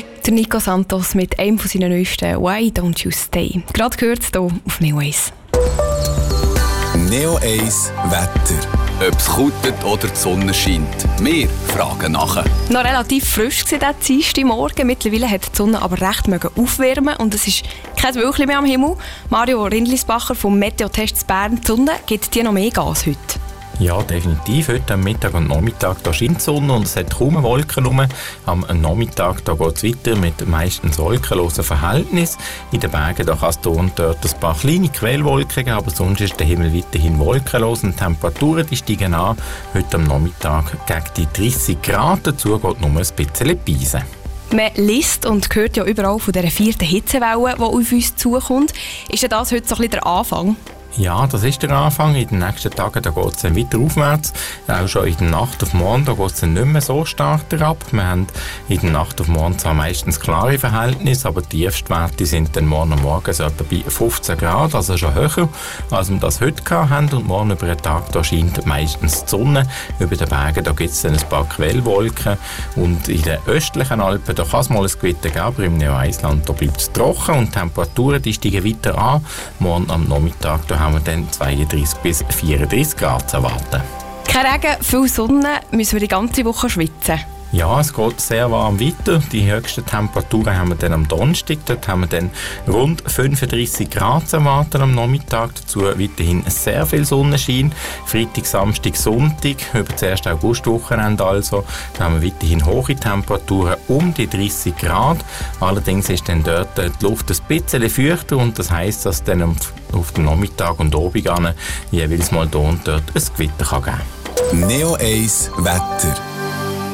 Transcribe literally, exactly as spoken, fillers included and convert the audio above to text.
Der Nico Santos mit einem von seinen neuesten «Why Don't You Stay». Gerade gehört es hier auf Neo eins. Neo eins Wetter. Ob es kutet oder die Sonne scheint. Wir fragen nachher. Noch relativ frisch war der Dienstag Morgen. Mittlerweile hat die Sonne aber recht aufwärmen und es ist kein Wölkchen mehr am Himmel. Mario Rindlisbacher vom Meteotest Bern. Die Sonne gibt dir noch mehr Gas heute. Ja, definitiv. Heute am Mittag und Nachmittag da scheint die Sonne und es hat kaum Wolken rum. Am Nachmittag geht es weiter mit meistens wolkenlosen Verhältnissen. In den Bergen da kann es hier und dort ein paar kleine Quellwolken geben, aber sonst ist der Himmel weiterhin wolkenlos und die Temperaturen die steigen an. Heute am Nachmittag gegen die dreissig Grad. Dazu geht nur ein bisschen Beisen. Man liest und hört ja überall von dieser vierten Hitzewelle, die auf uns zukommt. Ist das heute so ein bisschen der Anfang? Ja, das ist der Anfang. In den nächsten Tagen geht es dann weiter aufwärts. Auch schon in der Nacht auf morgen geht es dann nicht mehr so stark herab. Wir haben in der Nacht auf morgen zwar meistens klare Verhältnisse, aber die Tiefstwerte sind dann morgen Morgen so etwa bei fünfzehn Grad, also schon höher, als wir das heute hatten. Und morgen über den Tag da scheint meistens die Sonne. Über den Bergen da gibt es dann ein paar Quellwolken. Und in den östlichen Alpen da kann es mal ein Gewitter geben, aber im Neo-Eis-Land bleibt es trocken und die Temperaturen die steigen weiter an. Morgen am Nachmittag da haben wir dann zweiunddreissig bis vierunddreissig Grad zu erwarten. Kein Regen, viel Sonne, müssen wir die ganze Woche schwitzen. Ja, es geht sehr warm weiter. Die höchsten Temperaturen haben wir dann am Donnerstag. Dort haben wir dann rund fünfunddreissig Grad zu erwarten am Nachmittag. Dazu weiterhin sehr viel Sonnenschein. Freitag, Samstag, Sonntag, über das erste Augustwochenende also. Da haben wir weiterhin hohe Temperaturen um die dreissig Grad. Allerdings ist dann dort die Luft ein bisschen feuchter und das heisst, dass dann auf den Nachmittag und Abend jeweils mal hier und dort ein Gewitter geben kann. Neo eins Wetter.